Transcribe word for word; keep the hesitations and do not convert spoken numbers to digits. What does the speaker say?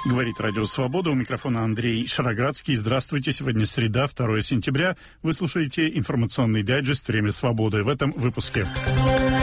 Говорит Радио Свобода. У микрофона Андрей Шароградский. Здравствуйте. Сегодня среда, второе сентября. Вы слушаете информационный дайджест «Время свободы». В этом выпуске.